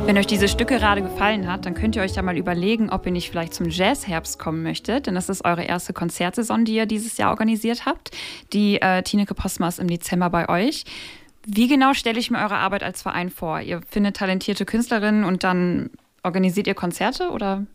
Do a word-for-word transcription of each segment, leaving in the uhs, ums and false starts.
Wenn euch diese Stücke gerade gefallen hat, dann könnt ihr euch ja mal überlegen, ob ihr nicht vielleicht zum Jazzherbst kommen möchtet, denn das ist eure erste Konzertsaison, die ihr dieses Jahr organisiert habt. Die äh, Tineke Postma ist im Dezember bei euch. Wie genau stelle ich mir eure Arbeit als Verein vor? Ihr findet talentierte Künstlerinnen und dann organisiert ihr Konzerte, oder?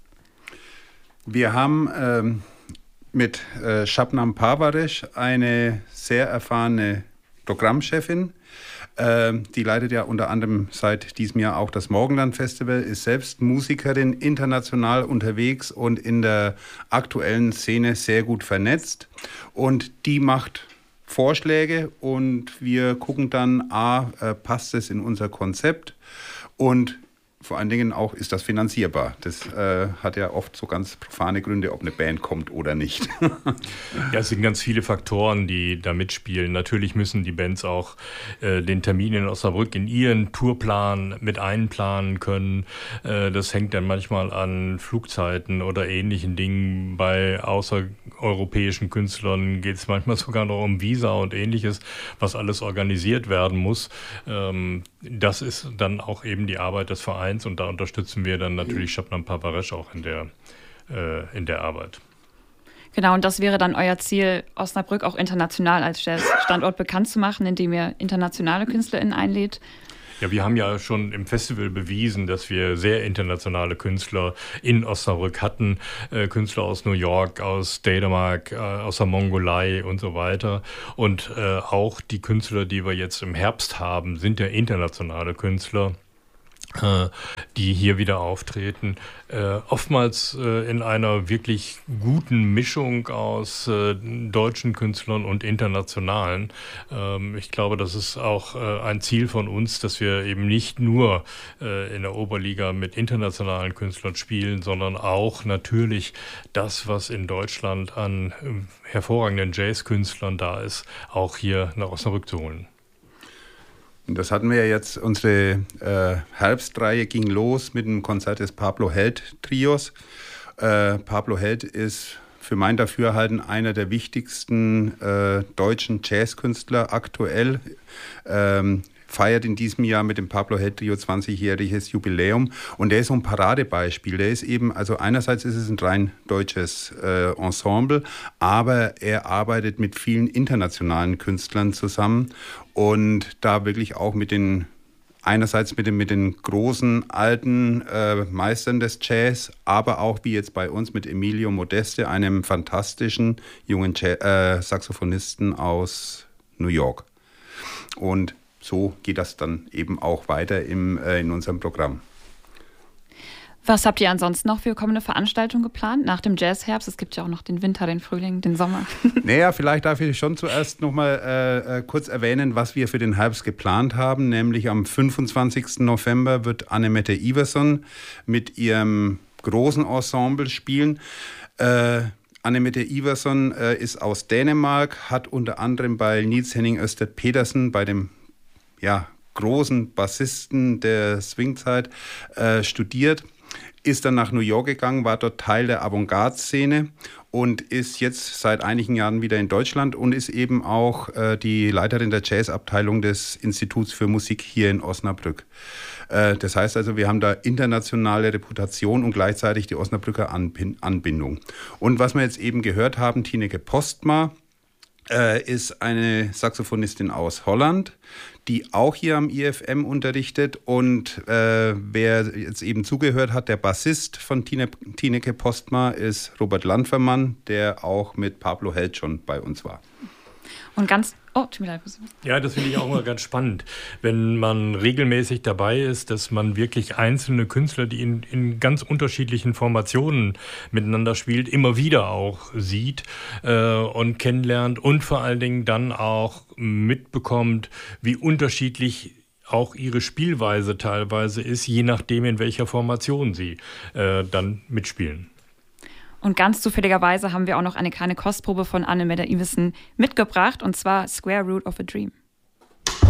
Wir haben ähm, mit äh, Shabnam Parvaresh eine sehr erfahrene Programmchefin. Ähm, die leitet ja unter anderem seit diesem Jahr auch das Morgenland-Festival, ist selbst Musikerin, international unterwegs und in der aktuellen Szene sehr gut vernetzt. Und die macht Vorschläge und wir gucken dann, a, äh, passt es in unser Konzept und vor allen Dingen auch, ist das finanzierbar? Das äh, hat ja oft so ganz profane Gründe, ob eine Band kommt oder nicht. Ja, es sind ganz viele Faktoren, die da mitspielen. Natürlich müssen die Bands auch äh, den Termin in Osnabrück in ihren Tourplan mit einplanen können. Äh, das hängt dann manchmal an Flugzeiten oder ähnlichen Dingen. Bei außereuropäischen Künstlern geht es manchmal sogar noch um Visa und Ähnliches, was alles organisiert werden muss. Ähm, das ist dann auch eben die Arbeit des Vereins. Und da unterstützen wir dann natürlich Shabnam Parvaresh auch in der, äh, in der Arbeit. Genau, und das wäre dann euer Ziel, Osnabrück auch international als Jazzstandort bekannt zu machen, indem ihr internationale KünstlerInnen einlädt? Ja, wir haben ja schon im Festival bewiesen, dass wir sehr internationale Künstler in Osnabrück hatten. Äh, Künstler aus New York, aus Dänemark, äh, aus der Mongolei und so weiter. Und äh, auch die Künstler, die wir jetzt im Herbst haben, sind ja internationale Künstler, die hier wieder auftreten, äh, oftmals äh, in einer wirklich guten Mischung aus äh, deutschen Künstlern und internationalen. Ähm, ich glaube, das ist auch äh, ein Ziel von uns, dass wir eben nicht nur äh, in der Oberliga mit internationalen Künstlern spielen, sondern auch natürlich das, was in Deutschland an äh, hervorragenden Jazzkünstlern da ist, auch hier nach Osnabrück zu holen. Das hatten wir ja jetzt, unsere äh, Herbstreihe ging los mit dem Konzert des Pablo Held Trios. Äh, Pablo Held ist für mein Dafürhalten einer der wichtigsten äh, deutschen Jazzkünstler aktuell. Ähm, feiert in diesem Jahr mit dem Pablo Held Trio zwanzigjähriges Jubiläum und der ist so ein Paradebeispiel. Der ist eben, also einerseits ist es ein rein deutsches äh, Ensemble, aber er arbeitet mit vielen internationalen Künstlern zusammen und da wirklich auch mit den einerseits mit den, mit den großen alten äh, Meistern des Jazz, aber auch wie jetzt bei uns mit Emilio Modeste, einem fantastischen jungen Jazz, äh, Saxophonisten aus New York. Und so geht das dann eben auch weiter im, äh, in unserem Programm. Was habt ihr ansonsten noch für kommende Veranstaltungen geplant nach dem Jazzherbst? Es gibt ja auch noch den Winter, den Frühling, den Sommer. Naja, vielleicht darf ich schon zuerst noch mal äh, kurz erwähnen, was wir für den Herbst geplant haben. Nämlich am fünfundzwanzigsten November wird Annemette Iverson mit ihrem großen Ensemble spielen. Äh, Annemette Iverson äh, ist aus Dänemark, hat unter anderem bei Niels Henning Ørsted Pedersen, bei dem ja, großen Bassisten der Swingzeit, äh, studiert, ist dann nach New York gegangen, war dort Teil der Avantgarde-Szene und ist jetzt seit einigen Jahren wieder in Deutschland und ist eben auch äh, die Leiterin der Jazzabteilung des Instituts für Musik hier in Osnabrück. Äh, das heißt also, wir haben da internationale Reputation und gleichzeitig die Osnabrücker Anbindung. Und was wir jetzt eben gehört haben, Tineke Postma, äh, ist eine Saxophonistin aus Holland, die auch hier am I F M unterrichtet und äh, wer jetzt eben zugehört hat, der Bassist von Tine, Tineke Postma ist Robert Landfermann, der auch mit Pablo Held schon bei uns war. Und ganz, oh, tut mir leid. Ja, das finde ich auch mal ganz spannend, wenn man regelmäßig dabei ist, dass man wirklich einzelne Künstler, die in, in ganz unterschiedlichen Formationen miteinander spielt, immer wieder auch sieht äh, und kennenlernt und vor allen Dingen dann auch mitbekommt, wie unterschiedlich auch ihre Spielweise teilweise ist, je nachdem, in welcher Formation sie äh, dann mitspielen. Und ganz zufälligerweise haben wir auch noch eine kleine Kostprobe von Annemette Iverson mitgebracht, und zwar Square Root of a Dream.